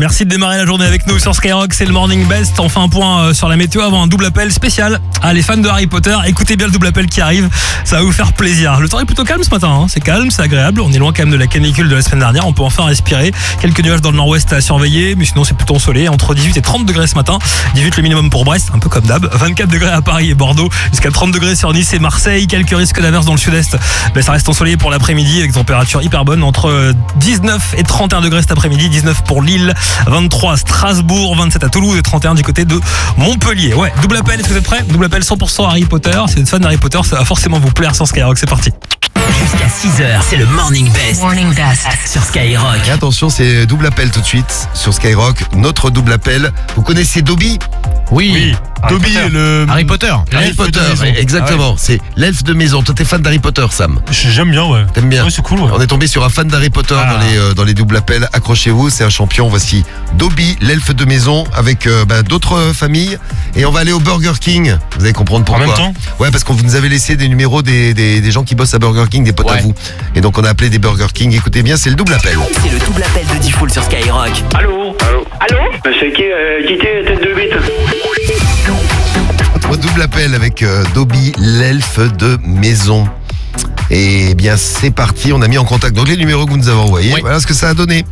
Merci de démarrer la journée avec nous sur Skyrock, c'est le Morning Best. On fait un point sur la météo avant un double appel spécial. Les fans de Harry Potter, écoutez bien le double appel qui arrive, ça va vous faire plaisir. Le temps est plutôt calme ce matin, hein. C'est calme, c'est agréable. On est loin quand même de la canicule de la semaine dernière, on peut enfin respirer. Quelques nuages dans le nord-ouest à surveiller, mais sinon c'est plutôt ensoleillé. Entre 18 et 30 degrés ce matin, 18 le minimum pour Brest, un peu comme d'hab. 24 degrés à Paris et Bordeaux, jusqu'à 30 degrés sur Nice et Marseille. Quelques risques d'averses dans le sud-est, mais ça reste ensoleillé pour l'après-midi avec température hyper bonne. Entre 19 et 31 degrés cet après-midi, 19 pour Lille, 23 à Strasbourg, 27 à Toulouse et 31 du côté de Montpellier. Ouais, double appel, est-ce que vous êtes prêts? Double appel 100% Harry Potter. Si vous êtes fan d'Harry Potter, ça va forcément vous plaire sur Skyrock, c'est parti. Jusqu'à 6h, c'est le Morning Best. Morning Best sur Skyrock. Et attention, c'est double appel tout de suite sur Skyrock. Notre double appel. Vous connaissez Dobby? Oui. Dobby, Harry Potter. Harry Potter, exactement. Ah ouais. C'est l'elfe de maison. Toi, t'es fan d'Harry Potter, Sam? J'aime bien, ouais. T'aimes bien? Ouais, c'est cool, ouais. On est tombé sur un fan d'Harry Potter dans les doubles appels. Accrochez-vous, c'est un champion. Voici Dobby, l'elfe de maison, avec d'autres familles. Et on va aller au Burger King. Vous allez comprendre pourquoi. En même temps? Ouais, parce qu'on vous nous avez laissé des numéros des gens qui bossent à Burger King, des potes à vous. Et donc on a appelé des Burger King. Écoutez bien, c'est le double appel. C'est le double appel de Diffoul sur Skyrock. Allô? C'est qui t'es tête de bite? Notre double appel avec Dobby, l'elfe de maison. Et bien c'est parti, on a mis en contact donc les numéros que vous nous avez envoyés. Voilà ce que ça a donné.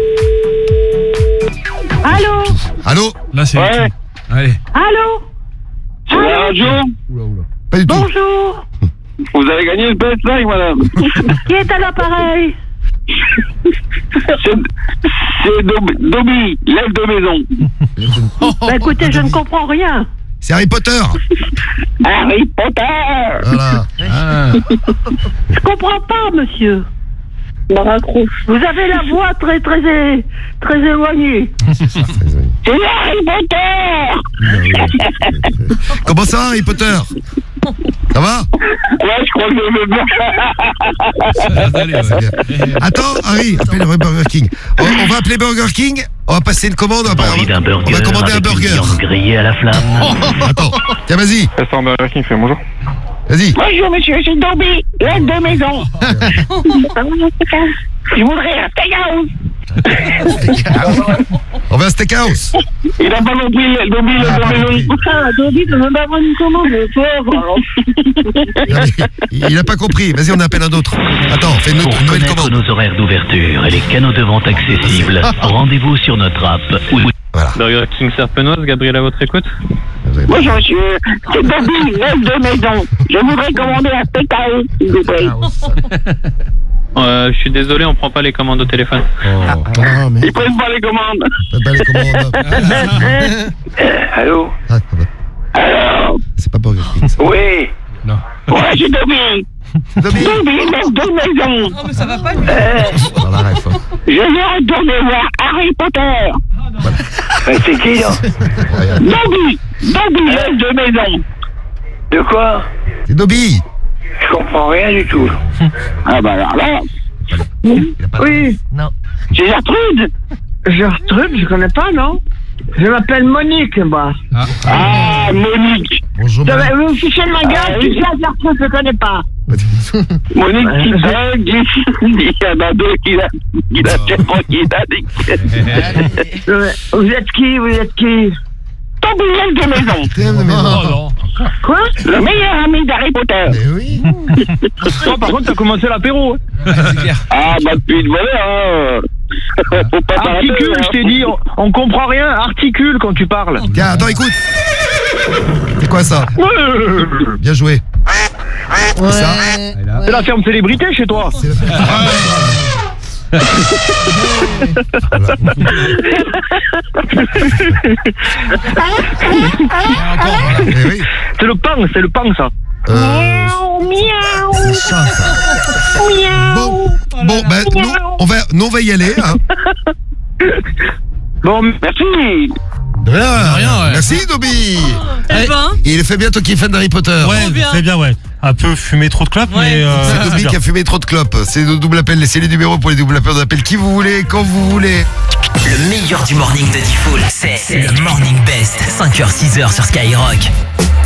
Allô? Là, c'est... Ouais. Allez. Allô? C'est la radio? Pas du tout. Bonjour. Vous avez gagné le PS5, madame. Qui est à l'appareil? C'est Dobby, l'elfe de maison. Bah écoutez, je ne comprends rien. C'est Harry Potter. Harry Potter. Voilà. Je comprends pas, monsieur. Vous avez la voix très éloignée. C'est Harry Potter. Comment ça va, Harry Potter? Ça va? Ouais, je crois que je vais bien. Attends, Harry, appelle le Burger King. On va appeler Burger King. On va passer une commande. On va commander un burger. Grillé à la flamme. Attends, tiens, vas-y. Restaurant Burger King fait bonjour. Vas-y. Bonjour, monsieur, c'est Dobby, l'elfe de maison. Je voudrais un steakhouse. On va à Steakhouse. Il n'a pas compris, Dobby, l'elfe de maison. Dobby ne veut pas prendre une commande. Il n'a pas compris. Vas-y, on appelle un autre. Attends, fais une Pour nouvelle connaître commande. nos horaires d'ouverture et les canaux de vente accessibles, rendez-vous sur notre app. Voilà. Burger King Serpenoise, Gabriel à votre écoute. Bonjour, monsieur, c'est Dobby, l'elfe de maison. Je voudrais commander un steakhouse, s'il vous plaît. Je suis désolé, on prend pas les commandes au téléphone. Mais Ils prennent pas les commandes. pas les commandes. Allô? Ah, Alors? c'est pas Burger King. Ça. Oui. Non. Ouais, c'est Dobby. Dobby. Dobby, l'elfe de maison. Non, mais ça va pas. Dans la ref, hein. Je vais retourner voir Harry Potter. C'est qui, là? Dobby, l'elfe de maison. De quoi? C'est Dobby. Je comprends rien du tout. Ah bah alors là, Oui. Non. c'est Gertrude. Gertrude, je connais pas, non? Je m'appelle Monique, moi. Ah, Monique. Bonjour, madame. Vous fichez de ma gueule, tu sais, Gertrude, je connais pas. Monique qui bug, il y en a deux qui a dit. Vous êtes qui? Dobby, l'elfe de maison. T'es un de mes Oh non. Quoi? Le meilleur ami d'Harry Potter. Mais oui. Toi, par contre, t'as commencé l'apéro. Ah, bah depuis le volet, hein. Faut pas t'arrêter, Articule, hein. je t'ai dit, on comprend rien. Articule quand tu parles. Tiens, attends, écoute. C'est quoi ça? Bien joué. C'est ça? C'est la ferme célébrité chez toi. C'est Voilà. Eh oui. C'est le pain, ça. C'est ça, ça. Bon, ben, nous, on va y aller, hein. Bon, Merci. De rien, ouais. Merci, Dobby. Eh, Il est fait bien, toi qui es fan d'Harry Potter. c'est bien, ouais. Un peu fumé trop de clopes, mais... C'est Dobby qui a fumé trop de clopes. C'est le double appel. Laissez les numéros pour les doubles appels. On appelle qui vous voulez, quand vous voulez. Le meilleur du morning de Diffoul, c'est le Morning Best. 5h, 6h sur Skyrock.